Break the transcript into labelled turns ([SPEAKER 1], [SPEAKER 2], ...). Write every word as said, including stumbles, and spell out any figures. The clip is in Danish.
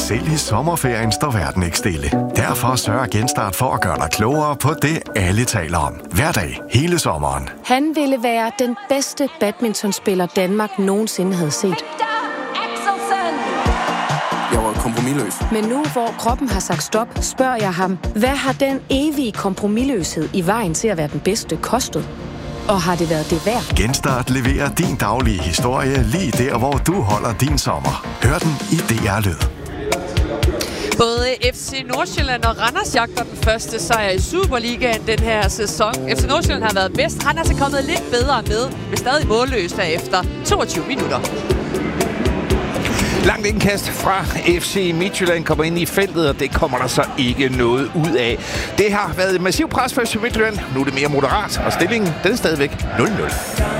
[SPEAKER 1] Selv i sommerferien står verden ikke stille. Derfor sørger Genstart for at gøre dig klogere på det, alle taler om. Hver dag, hele sommeren.
[SPEAKER 2] Han ville være den bedste badmintonspiller, Danmark nogensinde havde set.
[SPEAKER 3] Jeg var kompromisløs.
[SPEAKER 2] Men nu, hvor kroppen har sagt stop, spørger jeg ham, hvad har den evige kompromisløshed i vejen til at være den bedste kostet? Og har det været det værd?
[SPEAKER 1] Genstart leverer din daglige historie lige der, hvor du holder din sommer. Hør den i D R Lyd.
[SPEAKER 4] Både F C Nordsjælland og Randers jagter den første sejr i Superligaen den her sæson. F C Nordsjælland har været bedst. Randers er kommet lidt bedre med, men stadig målløs efter toogtyve minutter.
[SPEAKER 5] Langt indkast fra F C Midtjylland kommer ind i feltet, og det kommer der så ikke noget ud af. Det har været et massivt pres for F C Midtjylland. Nu er det mere moderat, og stillingen den er stadigvæk nul nul.